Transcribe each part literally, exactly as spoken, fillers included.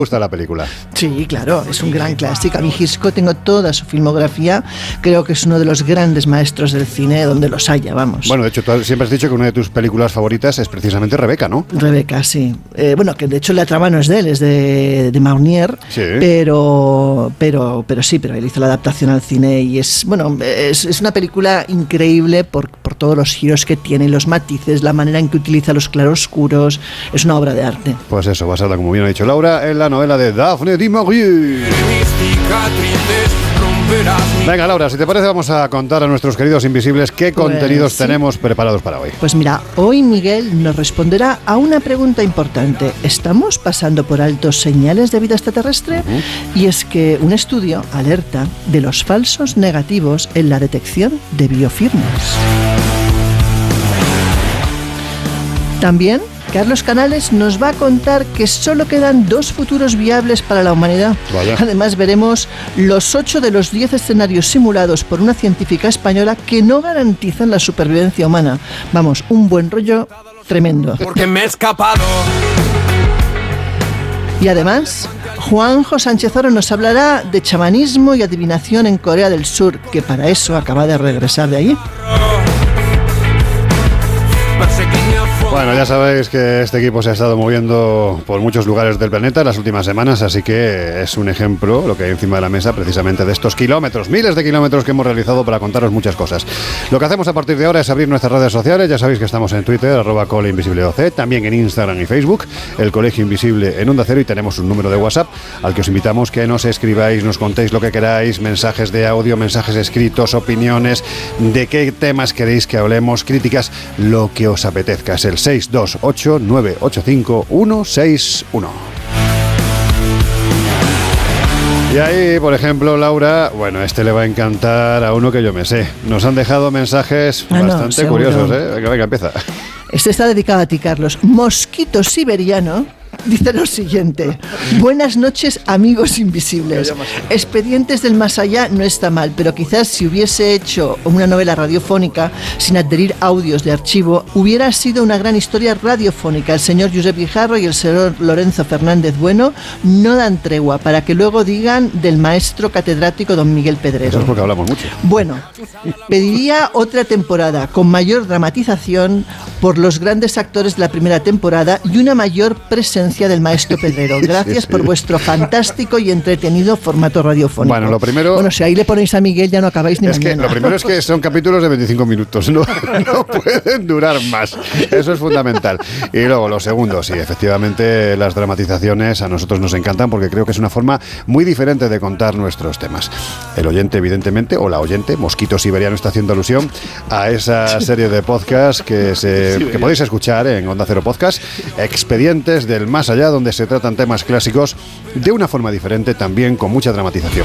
gusta la película. Sí, claro, es un gran clásico. A mí Hitchcock, tengo toda su filmografía, creo que es uno de los grandes maestros del cine donde los haya, vamos. Bueno, de hecho, tú siempre has dicho que una de tus películas favoritas es precisamente Rebeca, ¿no? Rebeca, sí. Eh, bueno, que de hecho la trama no es de él, es de, de Meunier, sí. pero, pero, pero sí, pero él hizo la adaptación al cine y es, bueno, es, es una película increíble por, por todos los giros que tiene, los matices, la manera en que utiliza los claroscuros, es una obra de arte. Pues eso, basada, como bien ha dicho Laura, en la novela de Daphne du Maurier. Venga, Laura, si te parece vamos a contar a nuestros queridos invisibles qué pues, contenidos sí. tenemos preparados para hoy. Pues mira, hoy Miguel nos responderá a una pregunta importante. ¿Estamos pasando por alto señales de vida extraterrestre? Uh-huh. Y es que un estudio alerta de los falsos negativos en la detección de biofirmas. También Carlos Canales nos va a contar que solo quedan dos futuros viables para la humanidad. Vaya. Además veremos los ocho de los diez escenarios simulados por una científica española que no garantizan la supervivencia humana. Vamos, un buen rollo tremendo. Porque me he escapado. Y además, Juanjo Sánchez Oro nos hablará de chamanismo y adivinación en Corea del Sur, que para eso acaba de regresar de allí. Bueno, ya sabéis que este equipo se ha estado moviendo por muchos lugares del planeta en las últimas semanas, así que es un ejemplo, lo que hay encima de la mesa, precisamente de estos kilómetros, miles de kilómetros que hemos realizado para contaros muchas cosas. Lo que hacemos a partir de ahora es abrir nuestras redes sociales, ya sabéis que estamos en Twitter, arroba coleinvisibleoc, también en Instagram y Facebook, el Colegio Invisible en Onda Cero, y tenemos un número de WhatsApp al que os invitamos que nos escribáis, nos contéis lo que queráis, mensajes de audio, mensajes escritos, opiniones, de qué temas queréis que hablemos, críticas, lo que os apetezca. Es el seis dos ocho nueve ocho cinco uno seis uno. Y ahí, por ejemplo, Laura, bueno, este le va a encantar a uno que yo me sé. Nos han dejado mensajes ah, bastante no, curiosos, ¿eh? Venga, venga, empieza. Este está dedicado a ti, Carlos. Mosquito siberiano dice lo siguiente: buenas noches, amigos invisibles. Expedientes del más allá no está mal, pero quizás si hubiese hecho una novela radiofónica sin adherir audios de archivo, hubiera sido una gran historia radiofónica. El señor Josep Guijarro y el señor Lorenzo Fernández Bueno no dan tregua para que luego digan del maestro catedrático don Miguel Pedrero. Eso es porque hablamos mucho. Bueno, pediría otra temporada con mayor dramatización por los grandes actores de la primera temporada y una mayor presencia del maestro Pedrero. Gracias sí, sí. por vuestro fantástico y entretenido formato radiofónico. Bueno, lo primero... Bueno, si ahí le ponéis a Miguel ya no acabáis ni es mañana. Que lo primero es que son capítulos de veinticinco minutos, no, no pueden durar más. Eso es fundamental. Y luego, lo segundo, sí, efectivamente las dramatizaciones a nosotros nos encantan porque creo que es una forma muy diferente de contar nuestros temas. El oyente, evidentemente, o la oyente, Mosquito Siberiano, está haciendo alusión a esa serie de podcasts que, se, que podéis escuchar en Onda Cero Podcast, Expedientes del Más Allá, donde se tratan temas clásicos de una forma diferente, también con mucha dramatización.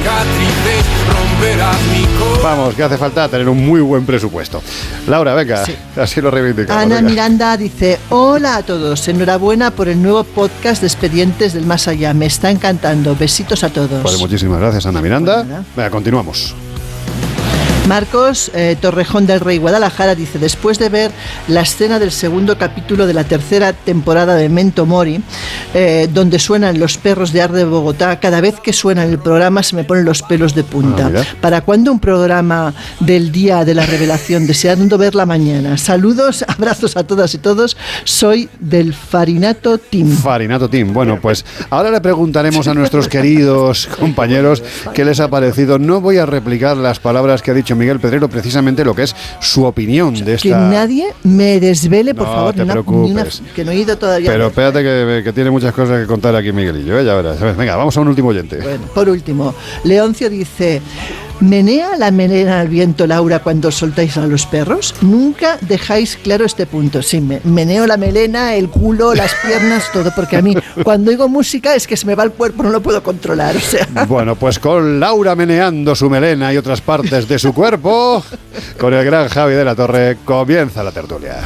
Vamos, que hace falta tener un muy buen presupuesto. Laura, venga, sí. Así lo reivindicamos. Ana venga. Miranda dice: hola a todos, enhorabuena por el nuevo podcast de Expedientes del Más Allá, me está encantando, besitos a todos. Pues muchísimas gracias, Ana Miranda. Bueno, venga, continuamos. Marcos eh, Torrejón del Rey, Guadalajara, dice: después de ver la escena del segundo capítulo de la tercera temporada de Memento Mori, eh, donde suenan los perros de Ar de Bogotá, cada vez que suena el programa se me ponen los pelos de punta. Ah, ¿para cuándo un programa del día de la revelación? Deseando verla mañana. Saludos, abrazos a todas y todos. Soy del Farinato Team. Farinato Team. Bueno, pues ahora le preguntaremos a nuestros queridos compañeros qué les ha parecido. No voy a replicar las palabras que ha dicho Miguel Pedrero, precisamente lo que es su opinión de esta... Que nadie me desvele, por no favor, te ni preocupes. Una, ni una, que no he ido todavía. Pero espérate que, que tiene muchas cosas que contar aquí Miguelillo, ¿eh? Ya verás. Venga, vamos a un último oyente. Bueno, por último, Leoncio dice: ¿menea la melena al viento, Laura, cuando soltáis a los perros? Nunca dejáis claro este punto. Sí, me, meneo la melena, el culo, las piernas, todo, porque a mí cuando oigo música es que se me va el cuerpo, no lo puedo controlar, o sea. Bueno, pues con Laura meneando su melena y otras partes de su cuerpo, con el gran Javi de la Torre, comienza la tertulia.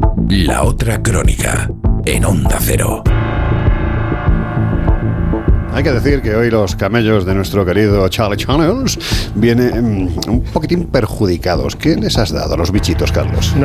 La otra crónica en Onda Cero. Hay que decir que hoy los camellos de nuestro querido Charlie Channels vienen um, un poquitín perjudicados. ¿Qué les has dado a los bichitos, Carlos?